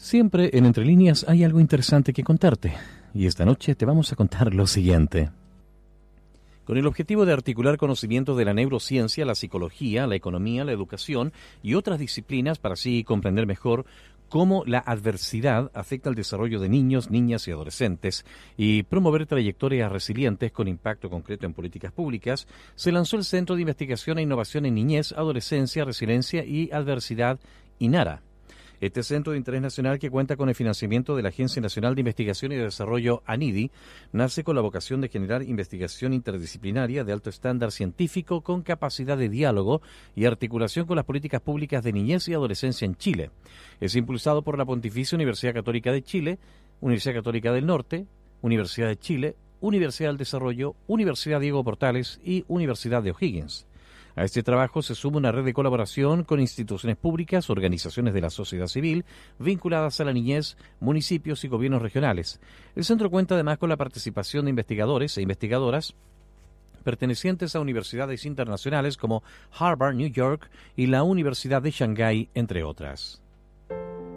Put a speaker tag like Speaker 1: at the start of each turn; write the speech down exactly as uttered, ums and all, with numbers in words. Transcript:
Speaker 1: Siempre en Entre Líneas hay algo interesante que contarte, y esta noche te vamos a contar lo siguiente. Con el objetivo de articular conocimientos de la neurociencia, la psicología, la economía, la educación y otras disciplinas para así comprender mejor cómo la adversidad afecta al desarrollo de niños, niñas y adolescentes y promover trayectorias resilientes con impacto concreto en políticas públicas, se lanzó el Centro de Investigación e Innovación en Niñez, Adolescencia, Resiliencia y Adversidad, INARA. Este centro de interés nacional, que cuenta con el financiamiento de la Agencia Nacional de Investigación y Desarrollo, ANIDI, nace con la vocación de generar investigación interdisciplinaria de alto estándar científico con capacidad de diálogo y articulación con las políticas públicas de niñez y adolescencia en Chile. Es impulsado por la Pontificia Universidad Católica de Chile, Universidad Católica del Norte, Universidad de Chile, Universidad del Desarrollo, Universidad Diego Portales y Universidad de O'Higgins. A este trabajo se suma una red de colaboración con instituciones públicas, organizaciones de la sociedad civil, vinculadas a la niñez, municipios y gobiernos regionales. El centro cuenta además con la participación de investigadores e investigadoras pertenecientes a universidades internacionales como Harvard, New York y la Universidad de Shanghái, entre otras.